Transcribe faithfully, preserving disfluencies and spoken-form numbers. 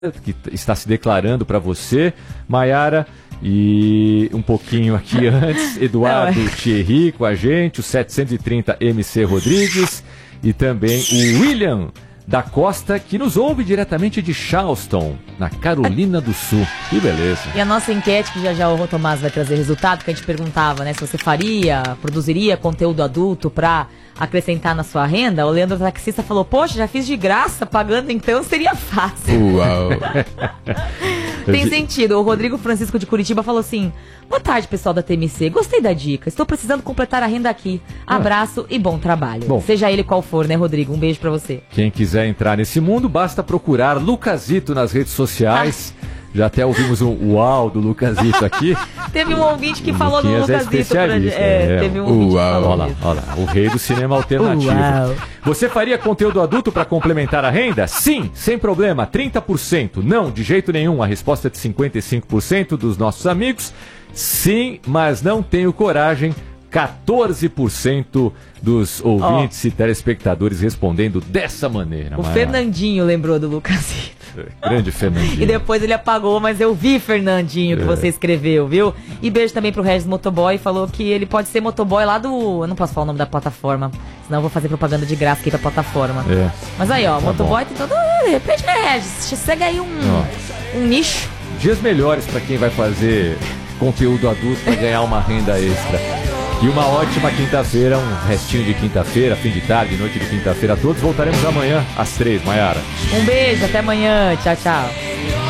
que está se declarando para você, Maiara, e um pouquinho aqui antes, Eduardo Não, é... Thierry com a gente, o setecentos e trinta M C Rodrigues e também o William da Costa, que nos ouve diretamente de Charleston, na Carolina do Sul. Que beleza. E a nossa enquete, que já já o Rô Tomás vai trazer resultado, que a gente perguntava, né, se você faria, produziria conteúdo adulto para acrescentar na sua renda, o Leandro Taxista falou, poxa, já fiz de graça, pagando então seria fácil. Uau. Tem sentido. O Rodrigo Francisco de Curitiba falou assim, boa tarde, pessoal da T M C, gostei da dica, estou precisando completar a renda aqui. Abraço ah. e bom trabalho. Bom, seja ele qual for, né, Rodrigo? Um beijo pra você. Quem quiser entrar nesse mundo, basta procurar Lucasito nas redes sociais. Ah. Já até ouvimos um uau do Lucasito aqui. Teve um ouvinte que falou no Lucasito. É especialista. Pra... É, é, teve um ouvinte uau. que falou olha lá, olha lá, o rei do cinema alternativo. Uau. Você faria conteúdo adulto para complementar a renda? Sim, sem problema, trinta por cento. Não, de jeito nenhum. A resposta é de cinquenta e cinco por cento dos nossos amigos. Sim, mas não tenho coragem. quatorze por cento dos ouvintes oh. e telespectadores respondendo dessa maneira. O Maiara. Fernandinho lembrou do Lucasito. Grande Fernandinho. E depois ele apagou, mas eu vi, Fernandinho, que é. você escreveu, viu? E beijo também pro Regis Motoboy, falou que ele pode ser motoboy lá do... Eu não posso falar o nome da plataforma, senão eu vou fazer propaganda de graça aqui pra plataforma. É. Mas aí, ó, tá motoboy bom. Tem todo... De repente, é, Regis, segue aí um, um nicho. Dias melhores pra quem vai fazer conteúdo adulto pra ganhar uma renda extra. E uma ótima quinta-feira, um restinho de quinta-feira, fim de tarde, noite de quinta-feira a todos. Voltaremos amanhã às três, Maiara. Um beijo, até amanhã. Tchau, tchau.